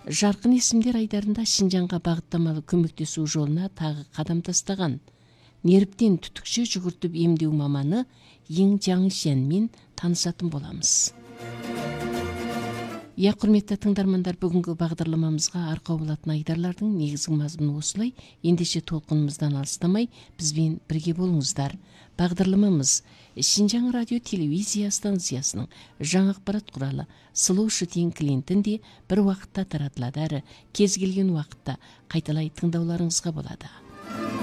Жаркын эсимдер айдарында Шинжаңга багыттамалуу көмөктөсүү жолуна тагы кадам тастаган нервден түтүкчө жүгүртүп эмдөө маманы Йин Жаңшен менен таанышатын боламыз. Курметті тыңдармандар, бүгүнкү багдарламамызга аркау болатын айдарлардын негизги мазмуну осулай. Эндеше толкунубуздан алыстамай биз менен бирге болуңуздар. Багдарламамыз Шинжаң радио телевизия станциясынын жаңы акпарат куралы Слушать Клинтонди бир убакытта таратылат, ары кез келген убакытта кайталай тыңдауларыңызга болады.